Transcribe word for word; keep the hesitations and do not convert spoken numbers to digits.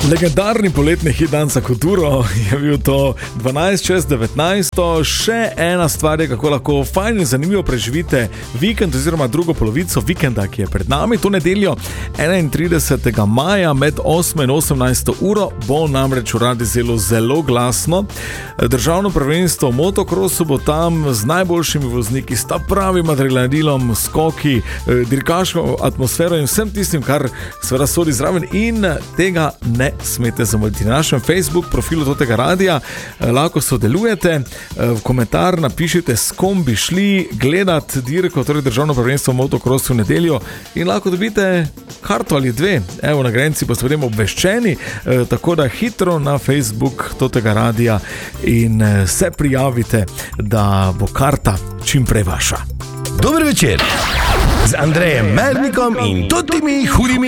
Legendarni poletni hit Dan za kulturo je bil to dvanajst čez devetnajst. Še ena stvar je, kako lahko fajn in zanimivo preživite vikend oziroma drugo polovico vikenda, ki je pred nami. To nedeljo enaintridesetega maja med osmo in osemnajsto uro bo namreč v Radi zelo zelo glasno. Državno prvenstvo v motokrosu bo tam z najboljšimi vozniki, s ta pravim adrenalinom, skoki, dirkaško atmosfero in vsem tistim, kar seveda sodi zraven, in tega ne smete zamuditi. Na našem Facebook profilu tega radija lahko sodelujete, v komentar napišite, s kom bi šli gledati dirko, torej državno prvenstvo v motokrosu v nedeljo, in lahko dobite karto ali dve. Evo, nagrajenci pa so potem obveščeni, tako da hitro na Facebook tega radija in se prijavite, da bo karta čim prej vaša. Dober večer z Andrejem Mernikom in totimi hudimi